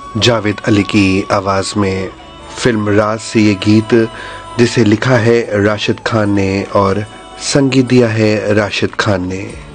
जावेद अली की आवाज़ में फिल्म राज से ये गीत, जिसे लिखा है राशिद खान ने और संगीत दिया है राशिद खान ने।